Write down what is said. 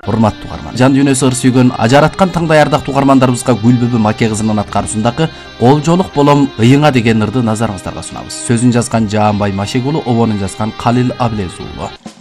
урматтуу угарман. Жан дүйнөсү ыр сүйгөн ажараткан таңдай ардактуу угармандарыбызга Гүлбүбү Маке кызынын аткаруусундагы Колжолук болом ыйыңа деген ырды назарыңыздарга сунабыз. Сөзүн жазган Жаанбай Машек уулу, обонун жазган Калил Аблез уулу.